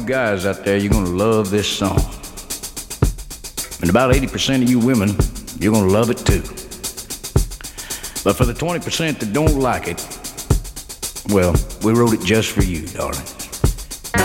Guys out there, you're gonna love this song. And about 80% of you women, you're gonna love it too. But for the 20% that don't like it, well, we wrote it just for you, darling.